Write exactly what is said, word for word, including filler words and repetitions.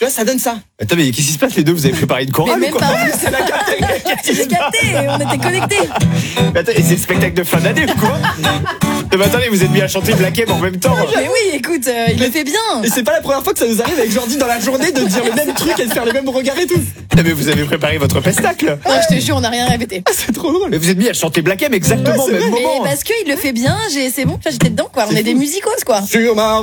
Tu vois, ça donne ça. Attends, mais qu'est-ce qui se passe les deux? Vous avez préparé une chorale Mais ou même quoi? pas. C'est la capté. J'ai capté, on était connectés. Mais attends, et c'est le spectacle de fin d'année ou quoi? Non, mais attendez, vous êtes mis à chanter Black M en même temps. Mais oui, écoute, euh, il le fait bien. Et c'est pas la première fois que ça nous arrive avec Jordi dans la journée de dire le même truc et de faire les mêmes regards et tout. Non, mais vous avez préparé votre pestacle. Ouais, je te jure, on n'a rien répété. C'est trop drôle. Mais vous êtes mis à chanter Black M exactement au Ouais, c'est même Mais moment. parce qu'il le fait bien, j'ai- c'est bon, tu vois, j'étais dedans, quoi. On est des musicos, quoi. Sur ma